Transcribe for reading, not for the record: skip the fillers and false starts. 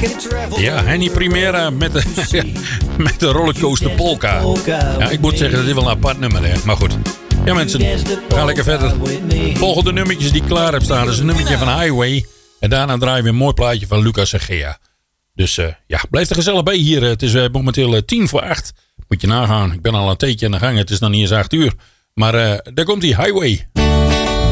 Ja, Henny Primera met de rollercoaster polka. Ja, ik moet zeggen, dat is wel een apart nummer, hè. Maar goed. Ja, mensen, we gaan lekker verder. Volgende nummertjes die ik klaar heb staan. Dat is een nummertje van Highway. En daarna draaien we een mooi plaatje van Lucas en Gea. Dus ja, blijf er gezellig bij hier. Het is momenteel 7:50. Moet je nagaan. Ik ben al een tijdje aan de gang. Het is nog niet eens 8 uur. Maar daar komt die Highway.